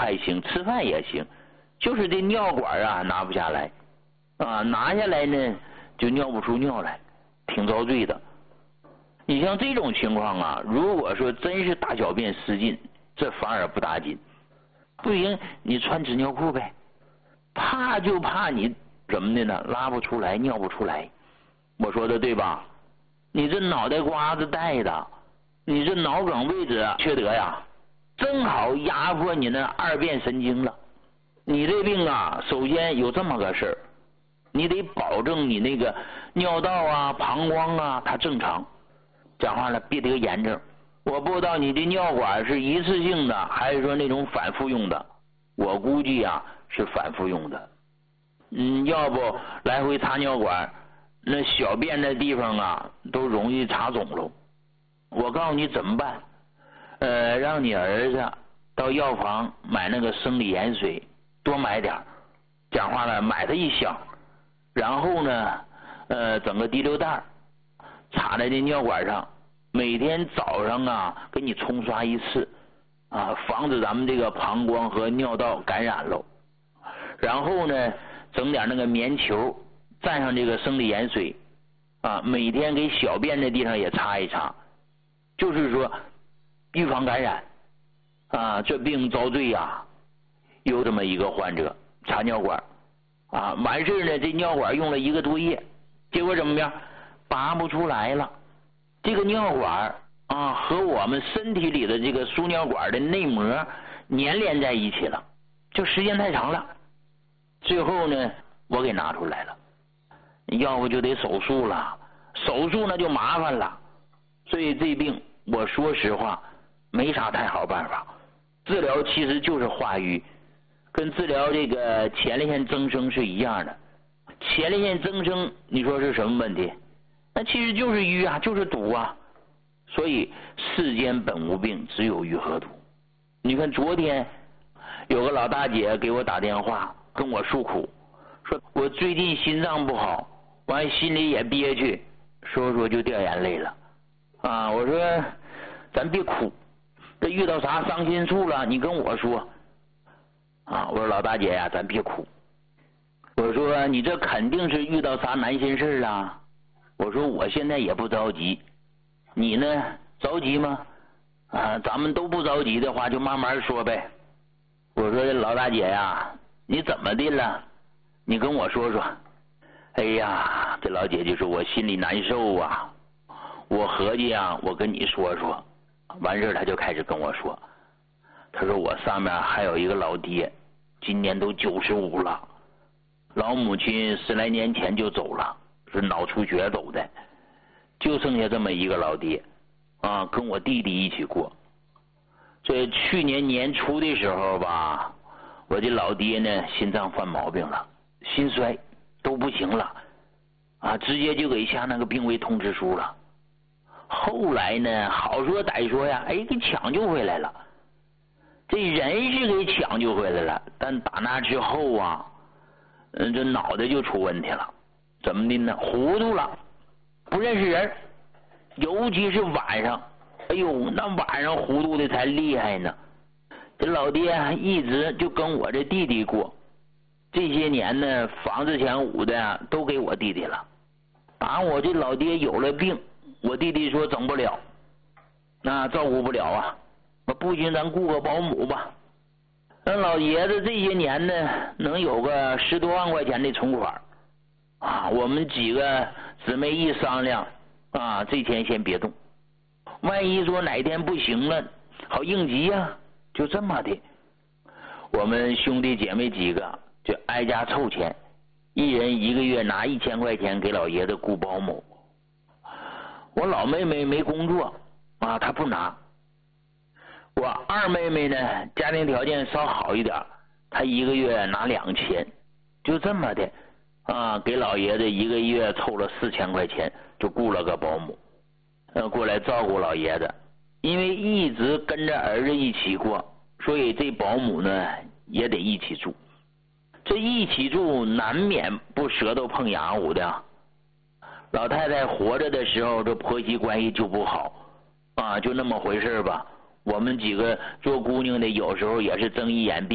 还行，吃饭也行，就是这尿管啊拿不下来，拿下来呢就尿不出尿来，挺遭罪的。你像这种情况啊，如果说真是大小便失禁，这反而不打紧。不行，你穿纸尿裤呗。怕就怕你怎么的呢？拉不出来，尿不出来。我说的对吧？你这脑袋瓜子带的，你这脑梗位置缺德呀，正好压迫你那二便神经了。你这病啊，首先有这么个事儿，你得保证你那个尿道啊、膀胱啊它正常。讲话了，别得炎症。我不知道你的尿管是一次性的，还是说那种反复用的。我估计啊是反复用的。要不来回插尿管，那小便的地方啊都容易插肿了。我告诉你怎么办？让你儿子到药房买那个生理盐水，多买点。讲话了，买它一箱，然后呢，整个滴溜袋插在这尿管上，每天早上啊给你冲刷一次，防止咱们这个膀胱和尿道感染喽。然后呢，整点那个棉球，蘸上这个生理盐水，每天给小便的地方也擦一擦，就是说预防感染。这病遭罪呀，有这么一个患者插尿管，完事呢，这尿管用了1个多月，结果怎么样？拔不出来了。这个尿管和我们身体里的这个输尿管的内膜粘连在一起了，就时间太长了。最后呢，我给拿出来了，要不就得手术了，手术那就麻烦了。所以这病我说实话没啥太好办法，治疗其实就是化瘀，跟治疗这个前列腺增生是一样的。前列腺增生你说是什么问题？那其实就是瘀啊，就是堵啊。所以世间本无病，只有瘀和堵。你看昨天有个老大姐给我打电话跟我诉苦，说我最近心脏不好，完心里也憋屈，说就掉眼泪了。我说咱别哭，这遇到啥伤心处了你跟我说。我说老大姐呀，咱别哭。我说你这肯定是遇到啥难心事了。我说我现在也不着急，你呢着急吗？咱们都不着急的话就慢慢说呗。我说老大姐呀，你怎么的了？你跟我说说。哎呀，这老姐就说我心里难受啊，我合计我跟你说说。完事他就开始跟我说，他说我上面还有一个老爹，今年都95了，老母亲10来年前就走了，是脑出血走的，就剩下这么一个老爹，跟我弟弟一起过。这去年年初的时候吧，我的老爹呢心脏犯毛病了，心衰都不行了，直接就给下那个病危通知书了。后来呢，好说歹说呀，给抢救回来了。这人是给抢救回来了，但打那之后这脑袋就出问题了。怎么的呢？糊涂了，不认识人，尤其是晚上。哎呦，那晚上糊涂的才厉害呢。这老爹一直就跟我这弟弟过，这些年呢，房子前屋的都给我弟弟了。我这老爹有了病，我弟弟说整不了，照顾不了啊，不行咱雇个保姆吧。那老爷子这些年呢，能有个10多万块钱的存款，我们几个姊妹一商量，这钱先别动，万一说哪天不行了，好应急呀，就这么的。我们兄弟姐妹几个就挨家凑钱，一人1个月拿1000块钱给老爷子雇保姆。我老妹妹没工作她不拿。我二妹妹呢，家庭条件稍好一点，她1个月拿2000，就这么的给老爷子1个月凑了4000块钱，就雇了个保姆过来照顾老爷子。因为一直跟着儿子一起过，所以这保姆呢也得一起住。这一起住难免不舌头碰牙捂的。老太太活着的时候，这婆媳关系就不好就那么回事吧。我们几个做姑娘的有时候也是睁一眼闭